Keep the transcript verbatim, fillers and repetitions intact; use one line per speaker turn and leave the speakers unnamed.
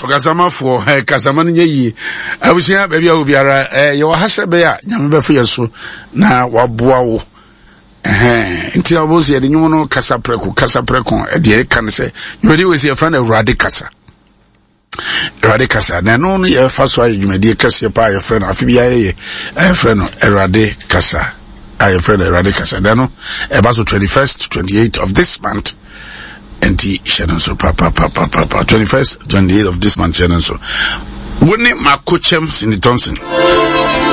Kasama for Kasama Nye. I was here, baby, I will be a your Hasabea, Yambefi so na Wabuao. Eh, until I was here, you know, Casapreco, Casapreco, and the can say, you always see a friend of Radicasa. Radicasa. Now, only a first why you may dear Cassia by a friend of Fibia, a friend of Radicasa. I have friend Radicasa. Then, about the twenty-first to twenty-eighth of this month. And T Shannon so papa papa papa twenty-first, twenty-eighth of this month Shannon so. Wouldn't it my coach in the Thompson?